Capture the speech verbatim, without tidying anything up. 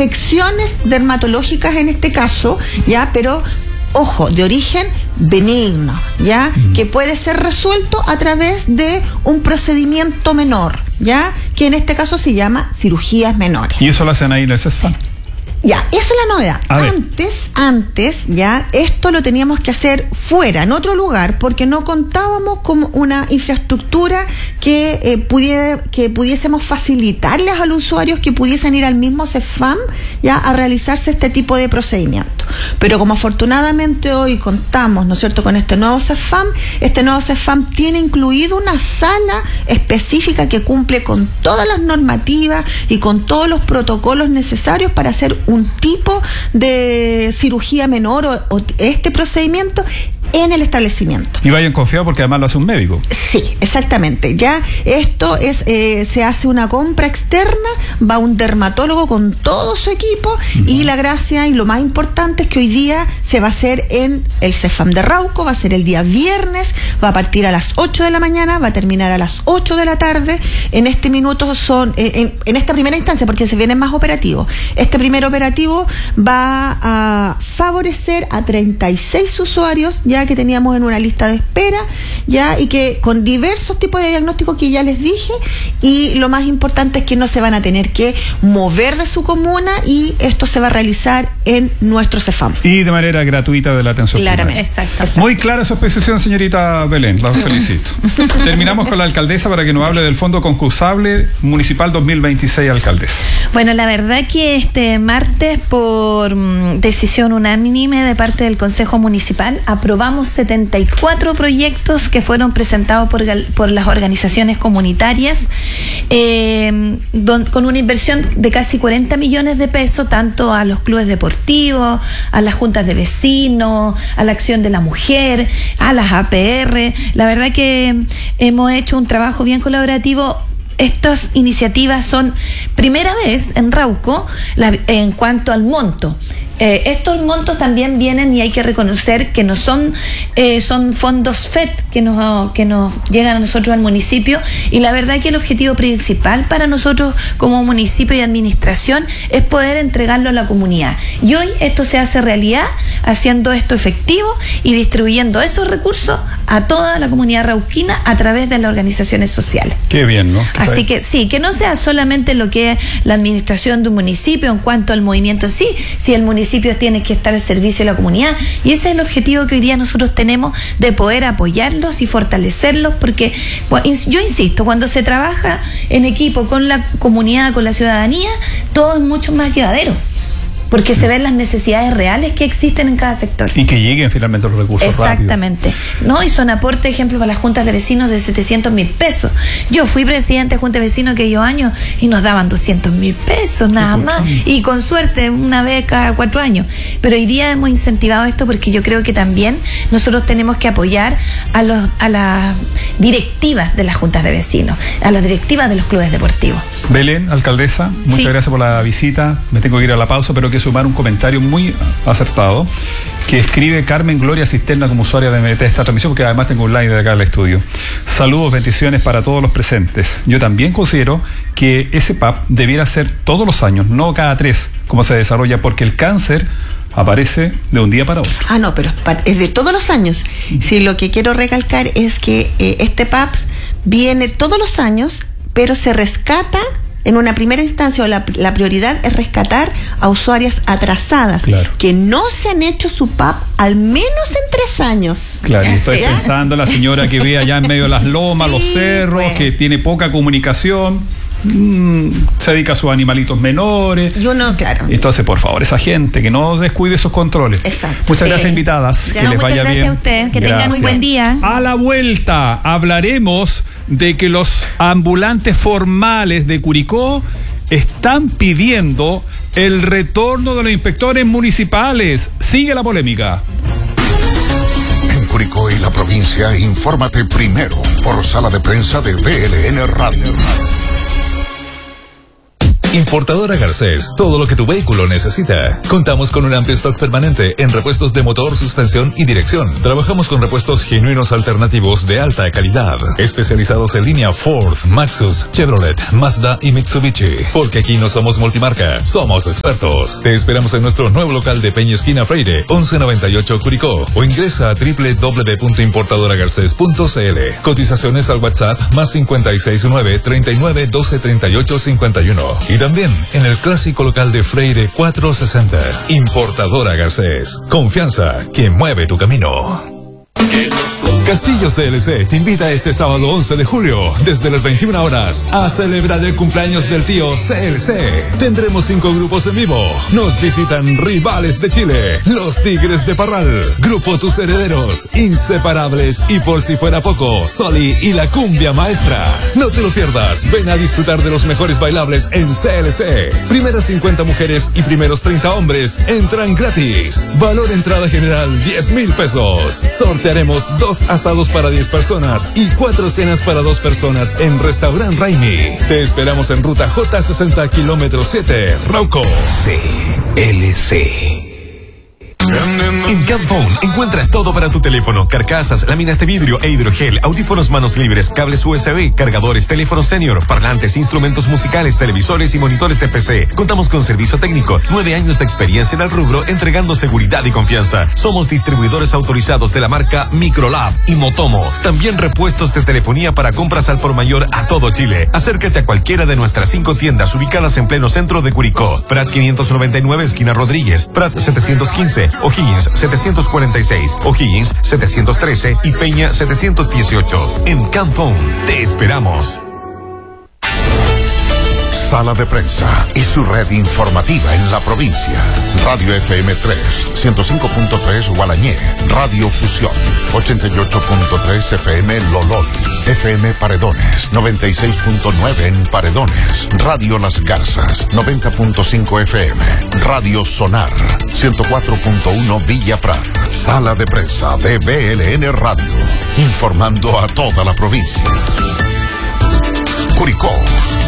afecciones dermatológicas en este caso, ya, pero ojo, de origen benigno, ya, mm. que puede ser resuelto a través de un procedimiento menor, ya, que en este caso se llama cirugías menores. ¿Y eso lo hacen ahí en el CESFAM? Ya, esa es la novedad. Antes, antes, ya, esto lo teníamos que hacer fuera, en otro lugar, porque no contábamos con una infraestructura que, eh, pudiera, que pudiésemos facilitarles a los usuarios que pudiesen ir al mismo CESFAM, ya, a realizarse este tipo de procedimiento. Pero como afortunadamente hoy contamos, ¿no es cierto?, con este nuevo CESFAM, este nuevo CESFAM tiene incluido una sala específica que cumple con todas las normativas y con todos los protocolos necesarios para hacer un tipo de cirugía menor o, o este procedimiento en el establecimiento. Y vayan confiados porque además lo hace un médico. Sí, exactamente. Ya esto es, eh, se hace una compra externa, va un dermatólogo con todo su equipo, uh-huh. y la gracia y lo más importante es que hoy día se va a hacer en el CESFAM de Rauco, va a ser el día viernes, va a partir a las ocho de la mañana, va a terminar a las ocho de la tarde. En este minuto son, eh, en, en esta primera instancia, porque se viene más operativo, este primer operativo va a favorecer a treinta y seis usuarios, ya que teníamos en una lista de espera, ya, y que con diversos tipos de diagnósticos que ya les dije, y lo más importante es que no se van a tener que mover de su comuna, y esto se va a realizar en nuestro CESFAM. Y de manera gratuita de la atención Claramente. Exacto. Muy clara su exposición, señorita Belén, la felicito. Terminamos con la alcaldesa para que nos hable del Fondo Concursable Municipal dos mil veintiséis, alcaldesa. Bueno, la verdad que este martes, por mm, decisión unánime de parte del Consejo Municipal, aprobamos setenta y cuatro proyectos que fueron presentados por, por las organizaciones comunitarias, eh, don, con una inversión de casi cuarenta millones de pesos, tanto a los clubes deportivos, a las juntas de vecinos, a la acción de la mujer, a las A P R. La verdad que hemos hecho un trabajo bien colaborativo. Estas iniciativas son primera vez en Rauco la, en cuanto al monto. Eh, estos montos también vienen, y hay que reconocer que no son eh, son fondos F E D que nos, que nos llegan a nosotros al municipio, y la verdad que el objetivo principal para nosotros como municipio y administración es poder entregarlo a la comunidad, y hoy esto se hace realidad haciendo esto efectivo y distribuyendo esos recursos a toda la comunidad rauquina a través de las organizaciones sociales. Qué bien, ¿no? Así que sí, que no sea solamente lo que es la administración de un municipio en cuanto al movimiento, sí, si el municipio tiene que estar al servicio de la comunidad, y ese es el objetivo que hoy día nosotros tenemos, de poder apoyarlos y fortalecerlos, porque yo insisto, cuando se trabaja en equipo con la comunidad, con la ciudadanía, todo es mucho más llevadero, porque sí, se ven las necesidades reales que existen en cada sector. Y que lleguen finalmente los recursos. Exactamente. rápido. ¿No? Y son aportes, ejemplo, para las juntas de vecinos de setecientos mil pesos. Yo fui presidente de junta de vecinos aquellos años y nos daban doscientos mil pesos, nada más. Y con suerte, una vez cada cuatro años. Pero hoy día hemos incentivado esto porque yo creo que también nosotros tenemos que apoyar a, los, a las directivas de las juntas de vecinos, a las directivas de los clubes deportivos. Belén, alcaldesa, muchas sí. gracias por la visita. Me tengo que ir a la pausa, pero que sumar un comentario muy acertado que escribe Carmen Gloria Cisterna como usuaria de esta transmisión, porque además tengo un live de acá al estudio. Saludos, bendiciones para todos los presentes. Yo también considero que ese P A P debiera ser todos los años, no cada tres, como se desarrolla, porque el cáncer aparece de un día para otro. Ah, no, pero es de todos los años. Sí, lo que quiero recalcar es que eh, este P A P viene todos los años, pero se rescata en una primera instancia, o la, la prioridad es rescatar a usuarias atrasadas, claro, que no se han hecho su P A P al menos en tres años. Claro, y estoy pensando en la señora que ve allá en medio de las lomas, sí, los cerros, pues, que tiene poca comunicación, mmm, se dedica a sus animalitos menores. Y uno, claro. Entonces, por favor, esa gente que no descuide esos controles. Exacto. Muchas sí. gracias, invitadas. Ya, que no, les muchas vaya gracias bien. a ustedes. Que Gracias. tengan un buen día. A la vuelta hablaremos de que los ambulantes formales de Curicó están pidiendo el retorno de los inspectores municipales. Sigue la polémica. En Curicó y la provincia, infórmate primero por Sala de Prensa de V L N Radio. Importadora Garcés, todo lo que tu vehículo necesita. Contamos con un amplio stock permanente en repuestos de motor, suspensión y dirección. Trabajamos con repuestos genuinos alternativos de alta calidad, especializados en línea Ford, Maxus, Chevrolet, Mazda y Mitsubishi. Porque aquí no somos multimarca, somos expertos. Te esperamos en nuestro nuevo local de Peña Esquina Freire, once noventa y ocho Curicó, o ingresa a doble u doble u doble u punto importadora garcés punto c l. Cotizaciones al WhatsApp más cincuenta y seis nueve, treinta y nueve, doce, treinta y ocho, cincuenta y uno. Y también en el clásico local de Freire cuatrocientos sesenta. Importadora Garcés. Confianza que mueve tu camino. Castillo C L C te invita este sábado once de julio, desde las veintiuna horas, a celebrar el cumpleaños del tío C L C. Tendremos cinco grupos en vivo. Nos visitan Rivales de Chile, Los Tigres de Parral, Grupo Tus Herederos, Inseparables y por si fuera poco, Soli y la Cumbia Maestra. No te lo pierdas, ven a disfrutar de los mejores bailables en C L C. Primeras cincuenta mujeres y primeros treinta hombres entran gratis. Valor entrada general diez mil pesos. Sortearemos dos asados para diez personas y cuatro cenas para dos personas en Restaurant Raimi. Te esperamos en ruta J sesenta, kilómetro siete, Rauco. C L C. En Camphone encuentras todo para tu teléfono: carcasas, láminas de vidrio e hidrogel, audífonos manos libres, cables U S B, cargadores, teléfonos senior, parlantes, instrumentos musicales, televisores y monitores de P C. Contamos con servicio técnico, nueve años de experiencia en el rubro, entregando seguridad y confianza. Somos distribuidores autorizados de la marca Microlab y Motomo. También repuestos de telefonía para compras al por mayor a todo Chile. Acércate a cualquiera de nuestras cinco tiendas ubicadas en pleno centro de Curicó: Prat quinientos noventa y nueve, esquina Rodríguez; Prat setecientos quince, O'Higgins setecientos cuarenta y seis, O'Higgins setecientos trece y Peña setecientos dieciocho. En Camphone te esperamos. Sala de Prensa y su red informativa en la provincia. Radio F M tres, ciento cinco punto tres Gualañé. Radio Fusión, ochenta y ocho punto tres F M Lolol. F M Paredones, noventa y seis punto nueve en Paredones. Radio Las Garzas, noventa punto cinco F M. Radio Sonar, ciento cuatro punto uno Villa Prat. Sala de Prensa de B L N Radio, informando a toda la provincia. Curicó,